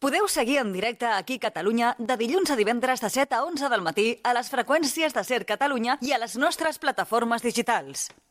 Podeu seguir en directe aquí a Catalunya de dilluns a divendres de 7 a 11 del matí a les freqüències de Ser Catalunya i a les nostres plataformes digitals.